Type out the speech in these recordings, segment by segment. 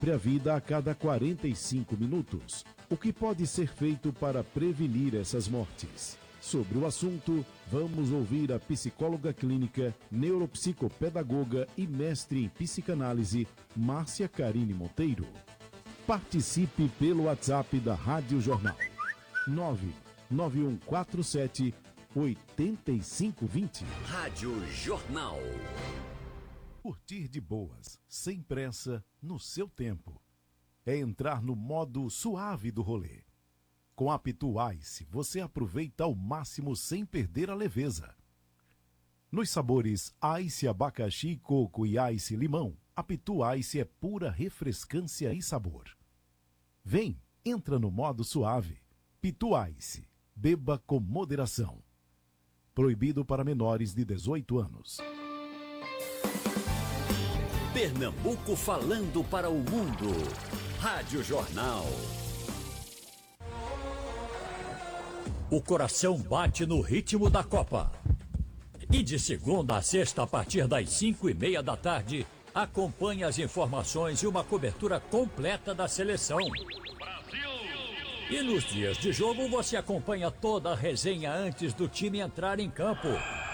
a vida a cada 45 minutos. O que pode ser feito para prevenir essas mortes? Sobre o assunto, vamos ouvir a psicóloga clínica, neuropsicopedagoga e mestre em psicanálise, Márcia Carine Monteiro. Participe pelo WhatsApp da Rádio Jornal. 99147 8520. Rádio Jornal. Curtir de boas, sem pressa, no seu tempo. É entrar no modo suave do rolê. Com a Pitu Ice, você aproveita ao máximo sem perder a leveza. Nos sabores Ice abacaxi, coco e Ice limão, a Pitu Ice é pura refrescância e sabor. Vem, entra no modo suave. Pitu Ice, beba com moderação. Proibido para menores de 18 anos. Pernambuco falando para o mundo. Rádio Jornal. O coração bate no ritmo da Copa. E de segunda a sexta, a partir das 5:30 da tarde, acompanhe as informações e uma cobertura completa da seleção. Brasil! E nos dias de jogo, você acompanha toda a resenha antes do time entrar em campo.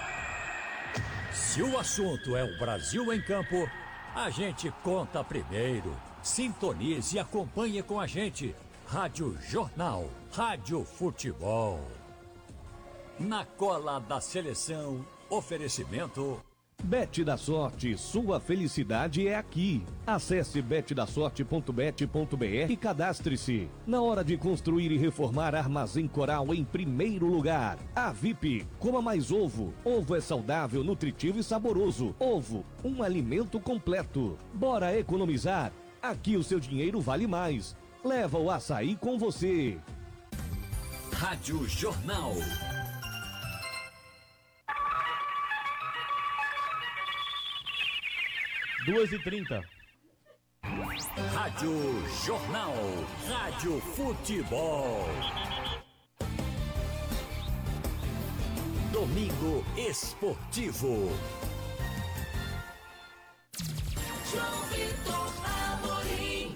Se o assunto é o Brasil em campo, a gente conta primeiro. Sintonize e acompanhe com a gente. Rádio Jornal, Rádio Futebol. Na cola da seleção, oferecimento... Bet da Sorte, sua felicidade é aqui. Acesse betdasorte.bet.br e cadastre-se. Na hora de construir e reformar, Armazém Coral em primeiro lugar. A VIP, coma mais ovo. Ovo é saudável, nutritivo e saboroso. Ovo, um alimento completo. Bora economizar? Aqui o seu dinheiro vale mais. Leva o açaí com você. Rádio Jornal. Duas e 30. Rádio Jornal. Rádio Futebol. Domingo Esportivo. João Vitor Amorim.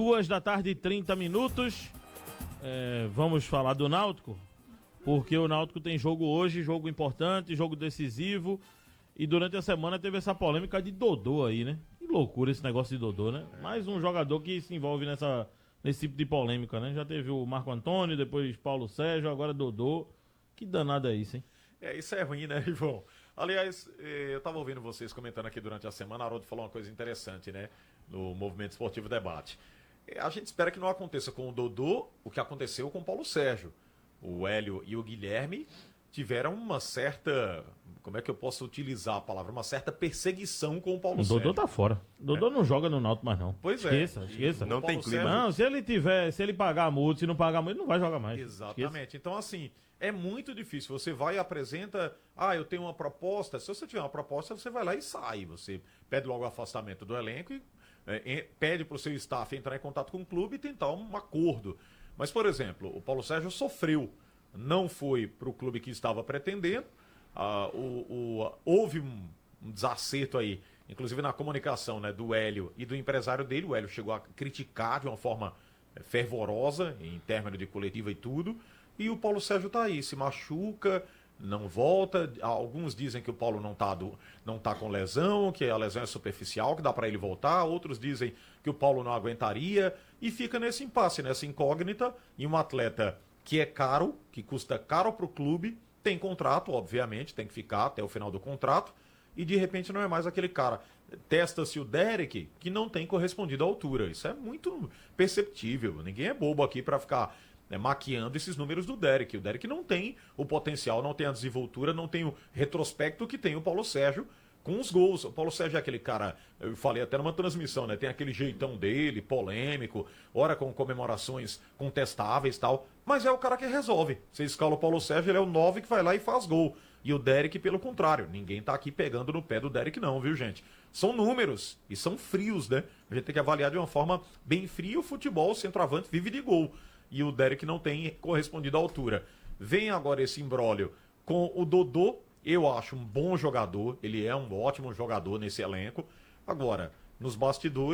2h30. Vamos falar do Náutico, porque o Náutico tem jogo hoje, jogo importante, jogo decisivo. E durante a semana teve essa polêmica de Dodô aí, né? Que loucura esse negócio de Dodô, né? Mais um jogador que se envolve nesse tipo de polêmica, né? Já teve o Marco Antônio, depois Paulo Sérgio, agora Dodô. Que danado é isso, hein? Isso é ruim, né, Ivan? Aliás, eu tava ouvindo vocês comentando aqui durante a semana, Haroldo falou uma coisa interessante, né? No Movimento Esportivo Debate. A gente espera que não aconteça com o Dodô o que aconteceu com o Paulo Sérgio. O Hélio e o Guilherme tiveram uma certa, como é que eu posso utilizar a palavra, uma certa perseguição com o Paulo Sérgio. O Dodô tá fora. O Dodô não joga no Náutico mais não. Pois Esqueça. Não tem clima. Não, se ele pagar a multa, se não pagar a multa, ele não vai jogar mais. Exatamente. Esqueça. Então, assim, é muito difícil. Você vai e apresenta, eu tenho uma proposta. Se você tiver uma proposta, você vai lá e sai. Você pede logo o afastamento do elenco e pede para o seu staff entrar em contato com o clube e tentar um acordo. Mas, por exemplo, o Paulo Sérgio sofreu. Não foi para o clube que estava pretendendo. Houve um desacerto aí, inclusive na comunicação, né, do Hélio e do empresário dele. O Hélio chegou a criticar de uma forma fervorosa, em término de coletiva e tudo. E o Paulo Sérgio está aí, se machuca, não volta. Alguns dizem que o Paulo não tá com lesão, que a lesão é superficial, que dá para ele voltar. Outros dizem que o Paulo não aguentaria. E fica nesse impasse, nessa incógnita. E um atleta que é caro, que custa caro para o clube, tem contrato, obviamente, tem que ficar até o final do contrato, e de repente não é mais aquele cara. Testa-se o Derek, que não tem correspondido à altura. Isso é muito perceptível. Ninguém é bobo aqui para ficar maquiando esses números do Derek. O Derek não tem o potencial, não tem a desenvoltura, não tem o retrospecto que tem o Paulo Sérgio com os gols. O Paulo Sérgio é aquele cara, eu falei até numa transmissão, né? Tem aquele jeitão dele, polêmico, ora com comemorações contestáveis e tal, mas é o cara que resolve. Você escala o Paulo Sérgio, ele é o 9 que vai lá e faz gol. E o Derek, pelo contrário, ninguém tá aqui pegando no pé do Derek não, viu, gente? São números e são frios, né? A gente tem que avaliar de uma forma bem fria. O futebol, o centroavante vive de gol. E o Derek não tem correspondido à altura. Vem agora esse imbróglio com o Dodô. Eu acho um bom jogador, ele é um ótimo jogador nesse elenco. Agora, nos bastidores,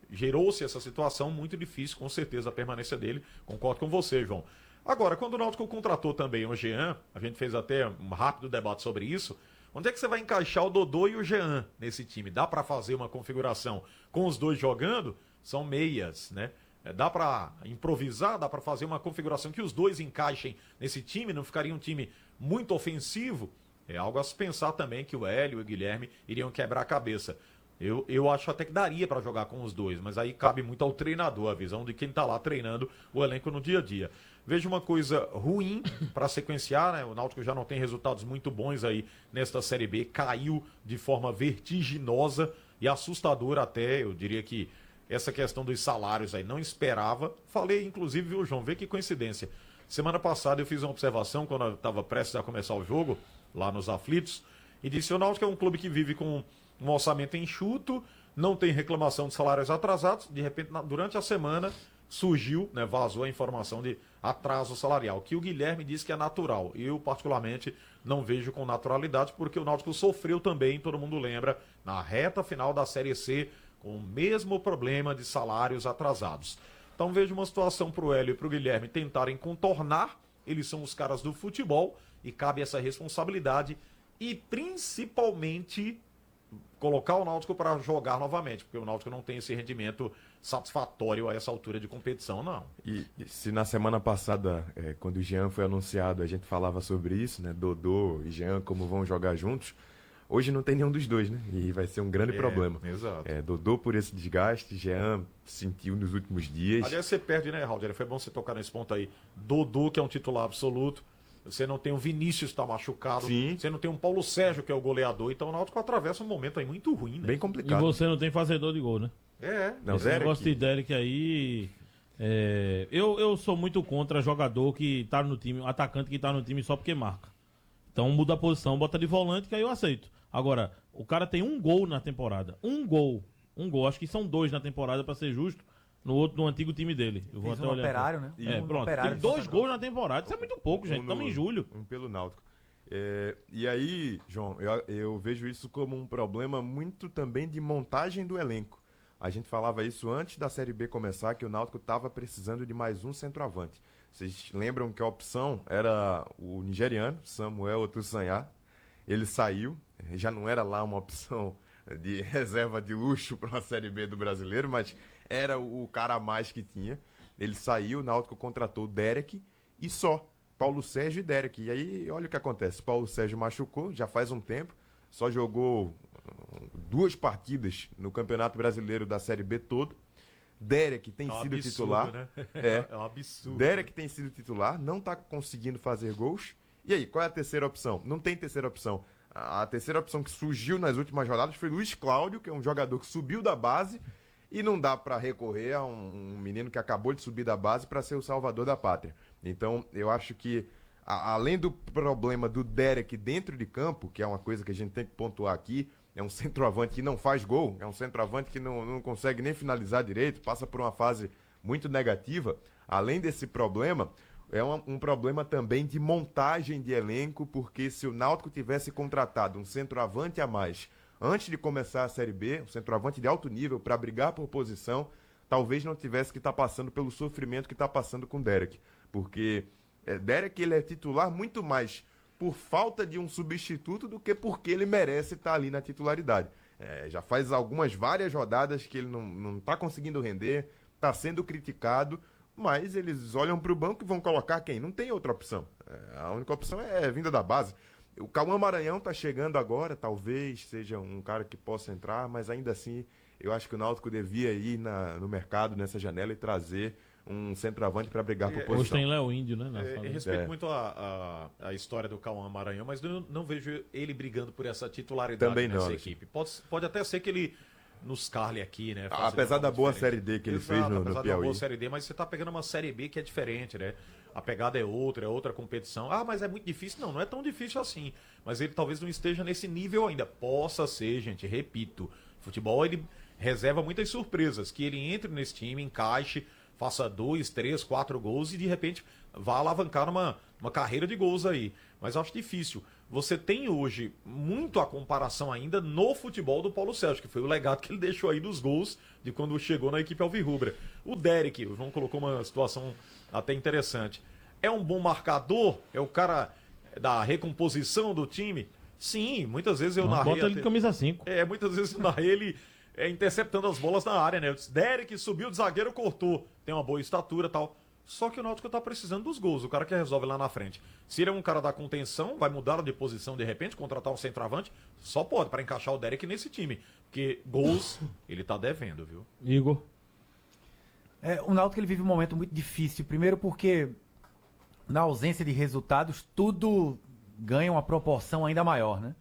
gerou-se essa situação muito difícil, com certeza, a permanência dele. Concordo com você, João. Agora, quando o Náutico contratou também o Jean, a gente fez até um rápido debate sobre isso, onde é que você vai encaixar o Dodô e o Jean nesse time? Dá para fazer uma configuração com os dois jogando? São meias, né? Dá para improvisar, dá para fazer uma configuração que os dois encaixem nesse time, não ficaria um time muito ofensivo? É algo a se pensar também que o Hélio e o Guilherme iriam quebrar a cabeça. Eu acho até que daria para jogar com os dois, mas aí cabe muito ao treinador, a visão de quem está lá treinando o elenco no dia a dia. Vejo uma coisa ruim para sequenciar, né? O Náutico já não tem resultados muito bons aí nesta Série B, caiu de forma vertiginosa e assustadora até, eu diria que essa questão dos salários aí não esperava. Falei, inclusive, viu, João, vê que coincidência. Semana passada eu fiz uma observação quando eu estava prestes a começar o jogo, lá nos Aflitos, e disse: o Náutico é um clube que vive com um orçamento enxuto, não tem reclamação de salários atrasados. De repente, durante a semana, surgiu, né, vazou a informação de atraso salarial, que o Guilherme disse que é natural. Eu, particularmente, não vejo com naturalidade, porque o Náutico sofreu também, todo mundo lembra, na reta final da Série C, com o mesmo problema de salários atrasados. Então vejo uma situação para o Hélio e para o Guilherme tentarem contornar. Eles são os caras do futebol e cabe essa responsabilidade e principalmente colocar o Náutico para jogar novamente, porque o Náutico não tem esse rendimento satisfatório a essa altura de competição, não. E se na semana passada, quando o Jean foi anunciado, a gente falava sobre isso, né? Dodô e Jean, como vão jogar juntos, hoje não tem nenhum dos dois, né? E vai ser um grande problema. Exato. Dodô por esse desgaste, Jean sentiu nos últimos dias. Aliás, você perde, né, Raul? Foi bom você tocar nesse ponto aí. Dodô, que é um titular absoluto. Você não tem o Vinícius, que está machucado. Sim. Você não tem um Paulo Sérgio, que é o goleador. Então o Náutico atravessa um momento aí muito ruim, né? Bem E complicado. você não tem fazedor de gol, né? Não, Esse negócio de Derek aí. Eu sou muito contra jogador que tá no time, atacante que tá no time só porque marca. Então muda a posição, bota de volante, que aí eu aceito. Agora, o cara tem um gol na temporada. Um gol. Acho que são 2 na temporada, pra ser justo. No antigo time dele. Eu vou Fez até um olhar. Operário, né? Pronto. Operário Tem de 2 Santa gols na temporada. Isso é muito pouco, gente. Estamos em julho. Um pelo Náutico. E aí, João, eu vejo isso como um problema muito também de montagem do elenco. A gente falava isso antes da Série B começar, que o Náutico estava precisando de mais um centroavante. Vocês lembram que a opção era o nigeriano, Samuel Otussanhá. Ele saiu, já não era lá uma opção de reserva de luxo para uma Série B do Brasileiro, mas era o cara a mais que tinha. Ele saiu, o Náutico contratou o Derek e só. Paulo Sérgio e Derek. E aí, olha o que acontece. Paulo Sérgio machucou, já faz um tempo, só jogou 2 partidas no Campeonato Brasileiro da Série B todo. Derek tem sido titular. Né? É um absurdo. Derek tem sido titular, não está conseguindo fazer gols. E aí, qual é a terceira opção? Não tem terceira opção. A terceira opção que surgiu nas últimas rodadas foi Luiz Cláudio, que é um jogador que subiu da base e não dá para recorrer a um menino que acabou de subir da base para ser o salvador da pátria. Então, eu acho que, além do problema do Derek dentro de campo, que é uma coisa que a gente tem que pontuar aqui, é um centroavante que não faz gol, é um centroavante que não consegue nem finalizar direito, passa por uma fase muito negativa. Além desse problema, é um problema também de montagem de elenco, porque se o Náutico tivesse contratado um centroavante a mais antes de começar a Série B, um centroavante de alto nível para brigar por posição, talvez não tivesse que estar passando pelo sofrimento que está passando com o Derek. Porque Derek ele é titular muito mais por falta de um substituto do que porque ele merece estar ali na titularidade. Já faz várias rodadas que ele não está conseguindo render, está sendo criticado, mas eles olham para o banco e vão colocar quem? Não tem outra opção. A única opção é a vinda da base. O Cauã Maranhão está chegando agora, talvez seja um cara que possa entrar, mas ainda assim eu acho que o Náutico devia ir no mercado, nessa janela, e trazer um centroavante para brigar por posição. Hoje tem Léo Índio, né? Eu respeito muito a história do Cauã Maranhão, mas eu não vejo ele brigando por essa titularidade também nessa não, equipe. Pode até ser que ele nos carle aqui, né? Apesar da boa Série D que ele fez no Apesar Piauí. da boa Série D, mas você tá pegando uma Série B que é diferente, né? A pegada é outra competição. Mas é muito difícil. Não é tão difícil assim. Mas ele talvez não esteja nesse nível ainda. Possa ser, gente, repito. Futebol, ele reserva muitas surpresas. Que ele entre nesse time, encaixe, faça 2, 3, 4 gols e de repente vá alavancar uma carreira de gols aí. Mas acho difícil. você tem hoje muito a comparação ainda no futebol do Paulo Sérgio, que foi o legado que ele deixou aí dos gols de quando chegou na equipe alvirrubra. O Derek, o João colocou uma situação até interessante. É um bom marcador? É o cara da recomposição do time? Sim, muitas vezes eu narrei. Bota ele de camisa 5. Muitas vezes eu narrei ele interceptando as bolas na área, né? Eu disse, Derek subiu de zagueiro, cortou. Tem uma boa estatura e tal. Só que o Náutico tá precisando dos gols, o cara que resolve lá na frente. Se ele é um cara da contenção, vai mudar de posição de repente, contratar um centroavante, só pode para encaixar o Derek nesse time. Porque gols ele tá devendo, viu? Igor. O Náutico ele vive um momento muito difícil. Primeiro porque na ausência de resultados, tudo ganha uma proporção ainda maior, né?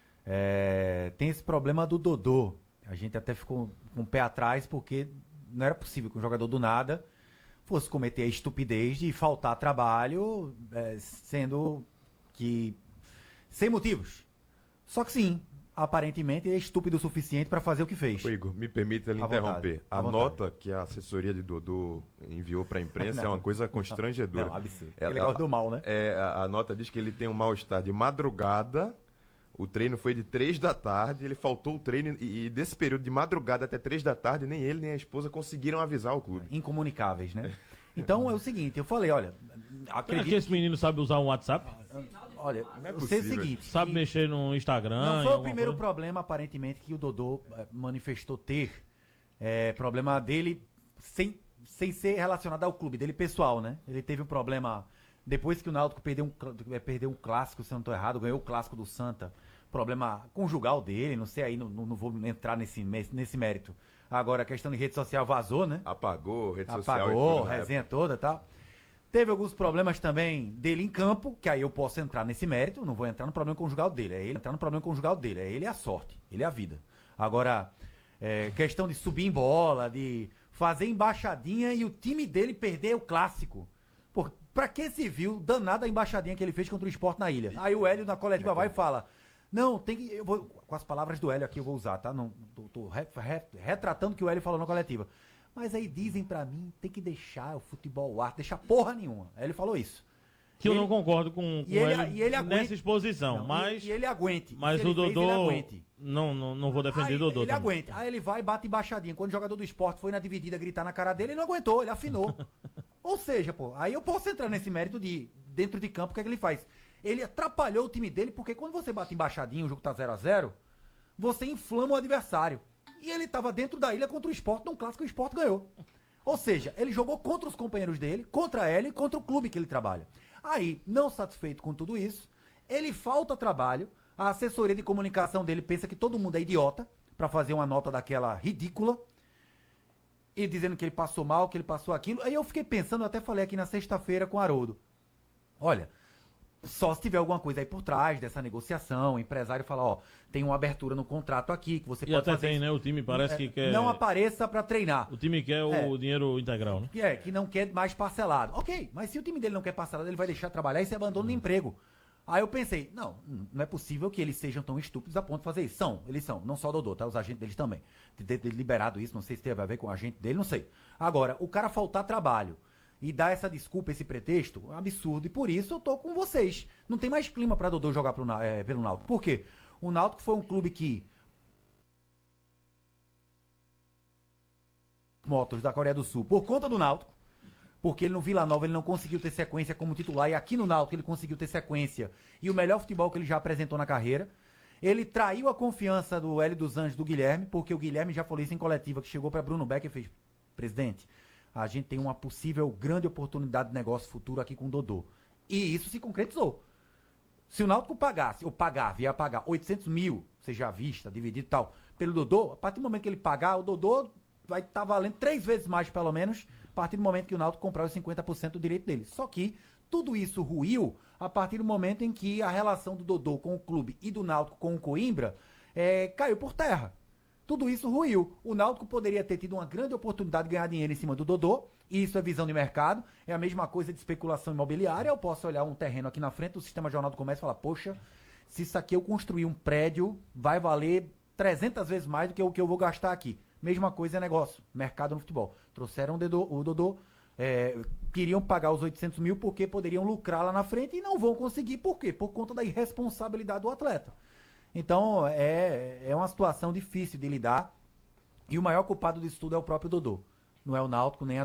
Tem esse problema do Dodô. A gente até ficou com o pé atrás porque não era possível que um jogador do nada fosse cometer a estupidez de faltar trabalho, sendo que sem motivos. Só que sim, aparentemente ele é estúpido o suficiente para fazer o que fez. Ô, Igor, me permita lhe interromper. A nota que a assessoria de Dodô enviou para a imprensa é uma coisa constrangedora. Não, absurdo. Ele gosta do mal, né? A nota diz que ele tem um mal-estar de madrugada. O treino foi de 3 da tarde, ele faltou o treino e desse período de madrugada até 3 da tarde, nem ele nem a esposa conseguiram avisar o clube. Incomunicáveis, né? Então é o seguinte, eu falei, olha, Será que esse menino sabe usar um WhatsApp? Olha, Não é eu sei o possível. seguinte. Sabe mexer no Instagram? Não em foi o alguma primeiro coisa? problema, aparentemente, que o Dodô manifestou ter. Problema dele sem ser relacionado ao clube, dele pessoal, né? Ele teve um problema depois que o Náutico perdeu um clássico, se eu não estou errado, ganhou o clássico do Santa. Problema conjugal dele, não sei aí, não vou entrar nesse mérito. Agora, a questão de rede social vazou, né? Apagou, rede social. Apagou, resenha toda e tal. Teve alguns problemas também dele em campo, que aí eu posso entrar nesse mérito, não vou entrar no problema conjugal dele. É ele e a sorte, ele é a vida. Agora, questão de subir em bola, de fazer embaixadinha e o time dele perder o clássico. Pô, pra que se viu danada a embaixadinha que ele fez contra o Sport na ilha? Aí o Hélio na coletiva vai e fala... Não, tem que. Com as palavras do Hélio aqui eu vou usar, tá? Não, tô retratando o que o Hélio falou na coletiva. Mas aí dizem pra mim, tem que deixar o futebol arte, deixar porra nenhuma. Aí ele falou isso. Que eu não concordo com ele nessa exposição, mas. E ele aguente. Mas o Dodô. Não vou defender o Dodô. Ele aguenta. Aí ele vai e bate embaixadinha. Quando o jogador do esporte foi na dividida gritar na cara dele, ele não aguentou, ele afinou. Ou seja, pô, aí eu posso entrar nesse mérito de, dentro de campo, o que é que ele faz? Ele atrapalhou o time dele, porque quando você bate embaixadinho, o jogo tá 0-0, você inflama o adversário. E ele tava dentro da ilha contra o Sport, num clássico o Sport ganhou. Ou seja, ele jogou contra os companheiros dele, contra ele e contra o clube que ele trabalha. Aí, não satisfeito com tudo isso, ele falta trabalho, a assessoria de comunicação dele pensa que todo mundo é idiota, pra fazer uma nota daquela ridícula, e dizendo que ele passou mal, que ele passou aquilo. Aí eu fiquei pensando, eu até falei aqui na sexta-feira com o Haroldo. Olha... Só se tiver alguma coisa aí por trás dessa negociação, o empresário fala, ó, tem uma abertura no contrato aqui que você E pode até fazer tem, isso. né? O time parece que quer. Não apareça pra treinar. O time quer o dinheiro integral, né? Que não quer mais parcelado. Ok, mas se o time dele não quer parcelado, ele vai deixar trabalhar e se abandona o emprego. Aí eu pensei, não é possível que eles sejam tão estúpidos a ponto de fazer isso. Eles são, não só o Dodô, tá? Os agentes deles também. De ter liberado isso, não sei se teve a ver com o agente dele, não sei. Agora, o cara faltar trabalho e dar essa desculpa, esse pretexto, é um absurdo. E por isso eu tô com vocês. Não tem mais clima pra Dodô jogar pelo Náutico. Por quê? O Náutico foi um clube que... Motos da Coreia do Sul, por conta do Náutico, porque ele no Vila Nova ele não conseguiu ter sequência como titular, e aqui no Náutico ele conseguiu ter sequência, e o melhor futebol que ele já apresentou na carreira. Ele traiu a confiança do Hélio dos Anjos, do Guilherme, porque o Guilherme já falou isso em coletiva, que chegou para Bruno Becker e fez, presidente, a gente tem uma possível grande oportunidade de negócio futuro aqui com o Dodô. E isso se concretizou. Se o Náutico pagasse, ou vier a pagar 800 mil, seja à vista, dividido e tal, pelo Dodô, a partir do momento que ele pagar, o Dodô vai estar valendo 3 vezes mais, pelo menos, a partir do momento que o Náutico comprar os 50% do direito dele. Só que tudo isso ruiu a partir do momento em que a relação do Dodô com o clube e do Náutico com o Coimbra caiu por terra. Tudo isso ruiu. O Náutico poderia ter tido uma grande oportunidade de ganhar dinheiro em cima do Dodô, e isso é visão de mercado, é a mesma coisa de especulação imobiliária. Eu posso olhar um terreno aqui na frente do Sistema Jornal do Comércio e falar, poxa, se isso aqui eu construir um prédio, vai valer 300 vezes mais do que o que eu vou gastar aqui. Mesma coisa é negócio, mercado no futebol. Trouxeram o Dodô, queriam pagar os 800 mil porque poderiam lucrar lá na frente e não vão conseguir. Por quê? Por conta da irresponsabilidade do atleta. Então, é uma situação difícil de lidar. E o maior culpado disso tudo é o próprio Dodô. Não é o Náutico, nem a